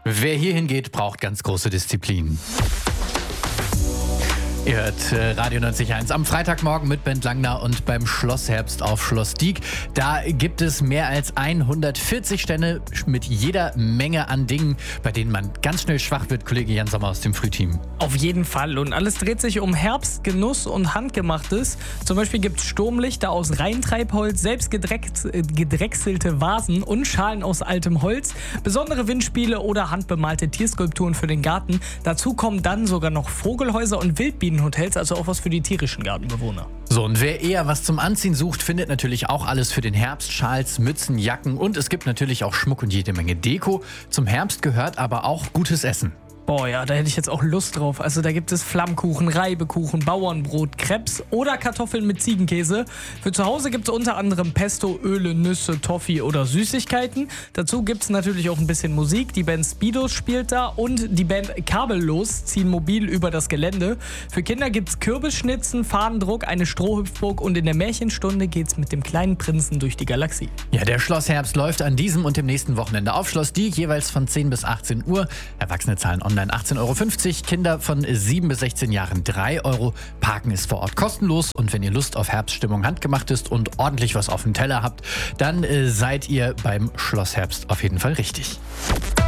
Wer hier hingeht, braucht ganz große Disziplin. Ihr hört Radio 90.1 am Freitagmorgen mit Bent Langner und beim Schlossherbst auf Schloss Dieck. Da gibt es mehr als 140 Stände mit jeder Menge an Dingen, bei denen man ganz schnell schwach wird. Kollege Jan Sommer aus dem Frühteam. Auf jeden Fall. Und alles dreht sich um Herbst, Genuss und Handgemachtes. Zum Beispiel gibt es Sturmlichter aus Reintreibholz, selbst gedrechselte Vasen und Schalen aus altem Holz, besondere Windspiele oder handbemalte Tierskulpturen für den Garten. Dazu kommen dann sogar noch Vogelhäuser und Wildbienenhotels, also auch was für die tierischen Gartenbewohner. So, und wer eher was zum Anziehen sucht, findet natürlich auch alles für den Herbst. Schals, Mützen, Jacken und es gibt natürlich auch Schmuck und jede Menge Deko. Zum Herbst gehört aber auch gutes Essen. Boah, ja, da hätte ich jetzt auch Lust drauf. Also da gibt es Flammkuchen, Reibekuchen, Bauernbrot, Crepes oder Kartoffeln mit Ziegenkäse. Für zu Hause gibt es unter anderem Pesto, Öle, Nüsse, Toffee oder Süßigkeiten. Dazu gibt es natürlich auch ein bisschen Musik. Die Band Speedos spielt da und die Band Kabellos ziehen mobil über das Gelände. Für Kinder gibt es Kürbisschnitzen, Fahnendruck, eine Strohhüpfburg und in der Märchenstunde geht's mit dem kleinen Prinzen durch die Galaxie. Ja, der Schlossherbst läuft an diesem und dem nächsten Wochenende auf Schloss Dieck, jeweils von 10 bis 18 Uhr. Erwachsene zahlen online 18,50 Euro, Kinder von 7 bis 16 Jahren 3 Euro. Parken ist vor Ort kostenlos und wenn ihr Lust auf Herbststimmung handgemacht ist und ordentlich was auf dem Teller habt, dann seid ihr beim Schlossherbst auf jeden Fall richtig.